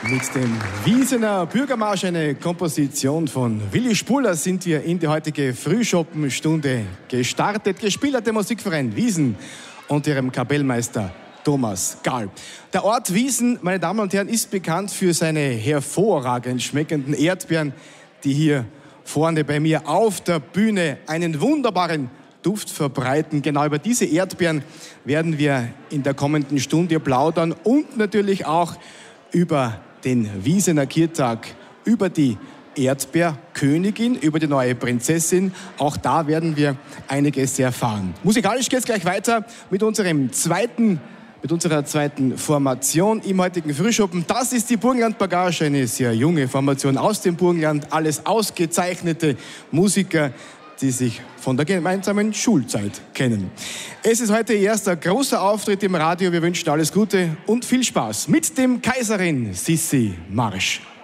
Mit dem Wiesener Bürgermarsch, eine Komposition von Willi Spuller, sind wir in die heutige Frühschoppenstunde gestartet. Gespielt hat der Musikverein Wiesen und ihrem Kapellmeister Thomas Gahl. Der Ort Wiesen, meine Damen und Herren, ist bekannt für seine hervorragend schmeckenden Erdbeeren, die hier vorne bei mir auf der Bühne einen wunderbaren Duft verbreiten. Genau über diese Erdbeeren werden wir in der kommenden Stunde plaudern und natürlich auch über den Wiesener Kirtag, über die Erdbeerkönigin, über die neue Prinzessin. Auch da werden wir einiges erfahren. Musikalisch geht es gleich weiter mit unserer zweiten Formation im heutigen Frühschoppen. Das ist die Burgenland Bagage, eine sehr junge Formation aus dem Burgenland. Alles ausgezeichnete Musiker, die sich von der gemeinsamen Schulzeit kennen. Es ist heute ihr erster großer Auftritt im Radio. Wir wünschen alles Gute und viel Spaß mit dem Kaiserin Sissi Marsch.